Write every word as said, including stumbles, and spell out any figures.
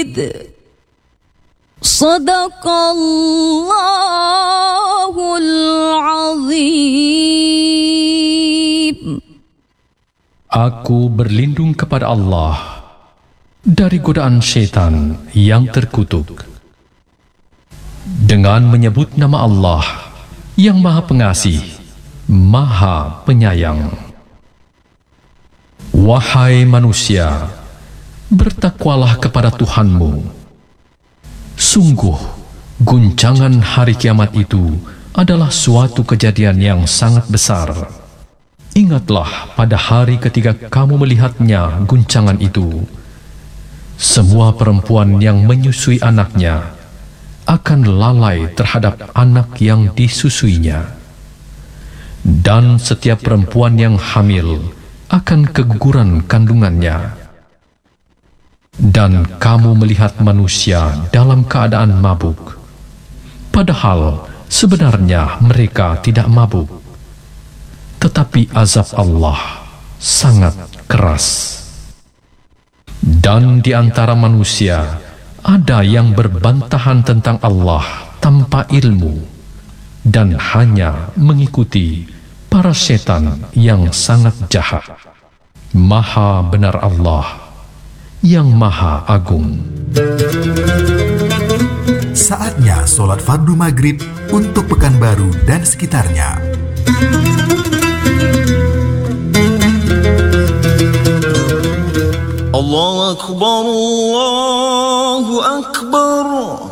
شديد صدق الله العظيم. Aku berlindung kepada Allah dari godaan syaitan yang terkutuk. Dengan menyebut nama Allah yang Maha Pengasih, Maha Penyayang. Wahai manusia, bertakwalah kepada Tuhanmu. Sungguh, guncangan hari kiamat itu adalah suatu kejadian yang sangat besar. Ingatlah pada hari ketika kamu melihatnya guncangan itu. Semua perempuan yang menyusui anaknya akan lalai terhadap anak yang disusuinya. Dan setiap perempuan yang hamil akan keguguran kandungannya. Dan kamu melihat manusia dalam keadaan mabuk, padahal sebenarnya mereka tidak mabuk. Tetapi azab Allah sangat keras. Dan di antara manusia ada yang berbantahan tentang Allah tanpa ilmu dan hanya mengikuti para setan yang sangat jahat. Maha benar Allah yang Maha Agung. Saatnya sholat fardu maghrib untuk Pekanbaru dan sekitarnya. Allahu Akbar, Allahu Akbar.